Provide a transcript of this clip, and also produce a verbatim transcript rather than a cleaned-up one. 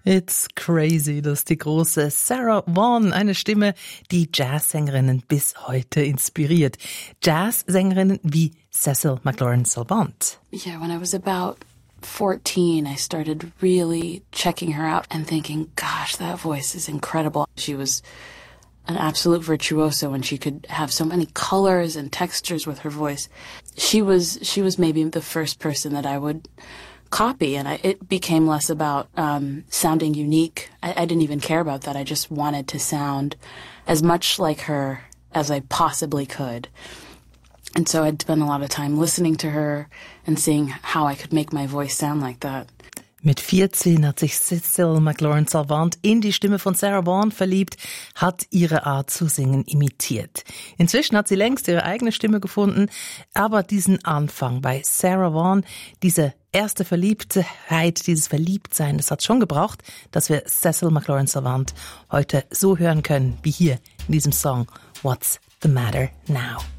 It's crazy, dass die große Sarah Vaughan, eine Stimme, die Jazzsängerinnen bis heute inspiriert. Jazzsängerinnen wie Cecil McLorin-Salvant. Yeah, when I was about fourteen, I started really checking her out and thinking, gosh, that voice is incredible. She was an absolute virtuoso and she could have so many colors and textures with her voice. She was, she was maybe the first person that I would copy, and I, it became less about um, sounding unique. I, I didn't even care about that. I just wanted to sound as much like her as I possibly could. And so I'd spend a lot of time listening to her and seeing how I could make my voice sound like that. Mit vierzehn hat sich Cecil McLorin-Salvant in die Stimme von Sarah Vaughan verliebt, hat ihre Art zu singen imitiert. Inzwischen hat sie längst ihre eigene Stimme gefunden, aber diesen Anfang bei Sarah Vaughan, diese erste Verliebtheit, dieses Verliebtsein, das hat schon gebraucht, dass wir Cecil McLorin-Salvant heute so hören können, wie hier in diesem Song What's the Matter Now?